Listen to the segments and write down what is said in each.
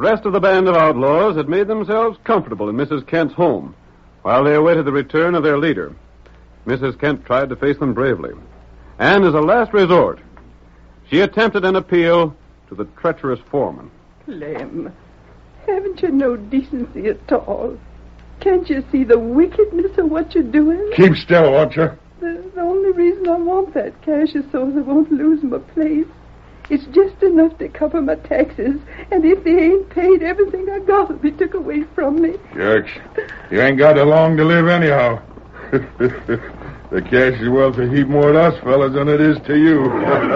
rest of the band of outlaws had made themselves comfortable in Mrs. Kent's home while they awaited the return of their leader. Mrs. Kent tried to face them bravely. And as a last resort, she attempted an appeal to the treacherous foreman. Clem, haven't you no decency at all? Can't you see the wickedness of what you're doing? Keep still, won't you? The only reason I want that cash is so as I won't lose my place. It's just enough to cover my taxes, and if they ain't paid, everything I got will be took away from me. Jerks, you ain't got long to live anyhow. The cash is worth a heap more to us fellas than it is to you.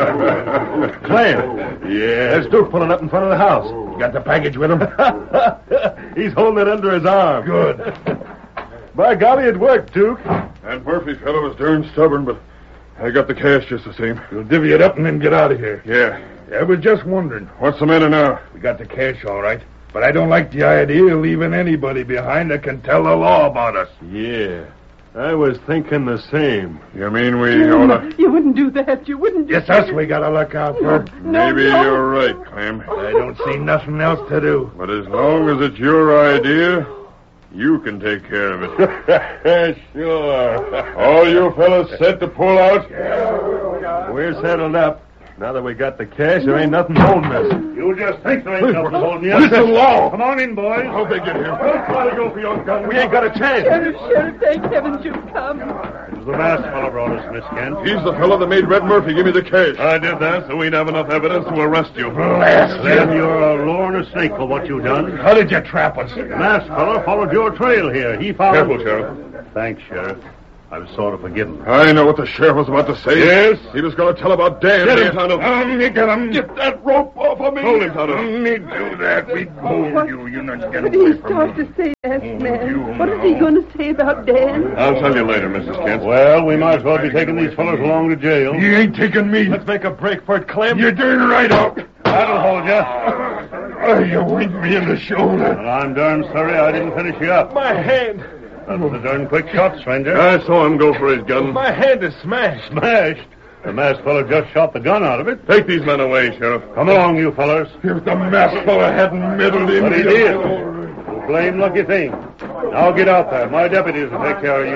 Clem. Yeah? There's Duke pulling up in front of the house. You got the package with him? He's holding it under his arm. Good. By golly, it worked, Duke. That Murphy fellow was darn stubborn, but I got the cash just the same. You'll divvy it up and then get out of here. Yeah, I was just wondering. What's the matter now? We got the cash, all right. But I don't like the idea of leaving anybody behind that can tell the law about us. Yeah, I was thinking the same. You mean we oughta... You wouldn't do that. You wouldn't... It's us we gotta look out for. Maybe you're right, Clem. I don't see nothing else to do. But as long as it's your idea, you can take care of it. Sure. All you fellas set to pull out? We're settled up. Now that we got the cash, there ain't nothing holding us. You just think there ain't nothing holding you. It's the law. Come on in, boys. How'd they get here? Don't try to go for your gun. We ain't got a chance. Sheriff, thank heavens you've come. It was the masked fellow brought us, Miss Kent. He's the fellow that made Red Murphy give me the cash. I did that so we'd have enough evidence to arrest you. Blast Then you're a lure and a snake for what you've done. How did you trap us? The masked fellow followed your trail here. He followed... Careful, Sheriff. Thanks, Sheriff. I was sort of forgiven. I know what the sheriff was about to say. Yes? He was going to tell about Dan. Get him, Tonto. You get him. Get that rope off of me. Hold him, Tonto. Me do that. We hold you. You not get What away did he from start me. to say, masked man? What is he going to say about Dan? I'll tell you later, Mrs. Kent. Well, we might as well be taking these fellows along to jail. You ain't taking me. Let's make a break for it, Clem. You're darn right out. That'll hold you. You winked me in the shoulder. Well, I'm darn sorry I didn't finish you up. My hand. That was a darn quick shot, stranger. I saw him go for his gun. My hand is smashed. Smashed. The masked fellow just shot the gun out of it. Take these men away, Sheriff. Come along, you fellers. If the masked fellow hadn't meddled in... But he did. Blame lucky thing. Now get out there. My deputies will take care of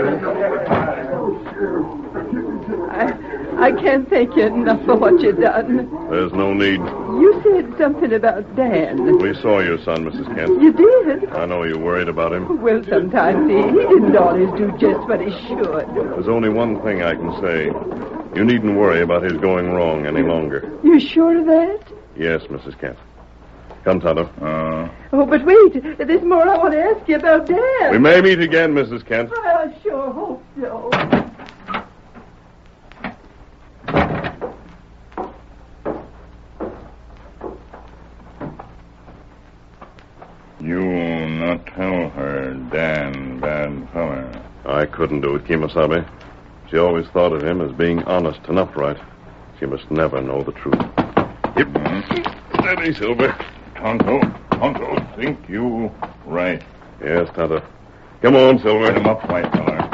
you. I can't thank you enough for what you've done. There's no need. You said something about Dan. We saw your son, Mrs. Kent. You did? I know you're worried about him. Well, sometimes he didn't always do just what he should. There's only one thing I can say. You needn't worry about his going wrong any longer. You sure of that? Yes, Mrs. Kent. Come, Tonto. Oh, but wait. There's more I want to ask you about Dan. We may meet again, Mrs. Kent. I sure hope so. You not tell her, Dan, bad fella. I couldn't do it, Kemosabe. She always thought of him as being honest and upright. She must never know the truth. Yep. Steady, Silver. Tonto, think you right. Yes, Tonto. Come on, Silver. Get him up, white fella.